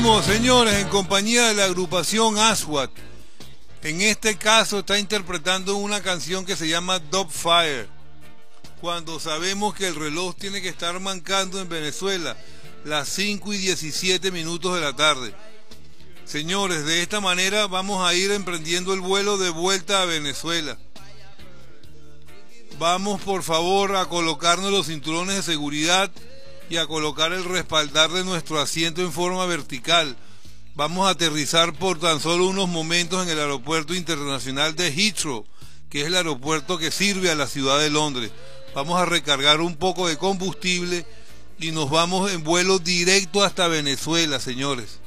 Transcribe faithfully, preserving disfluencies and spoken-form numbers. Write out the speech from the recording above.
Seguimos, señores, en compañía de la agrupación Aswad. En este caso está interpretando una canción que se llama Dubfire, cuando sabemos que el reloj tiene que estar mancando en Venezuela las cinco y diecisiete minutos de la tarde. Señores, de esta manera vamos a ir emprendiendo el vuelo de vuelta a Venezuela. Vamos por favor a colocarnos los cinturones de seguridad y a colocar el respaldar de nuestro asiento en forma vertical. Vamos a aterrizar por tan solo unos momentos en el aeropuerto internacional de Heathrow, que es el aeropuerto que sirve a la ciudad de Londres. Vamos a recargar un poco de combustible y nos vamos en vuelo directo hasta Venezuela, señores.